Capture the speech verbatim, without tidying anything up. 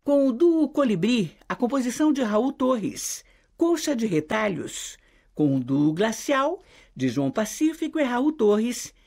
Com o duo Colibri, a composição de Raul Torres, Colcha de Retalhos, com o duo Glacial, de João Pacífico e Raul Torres,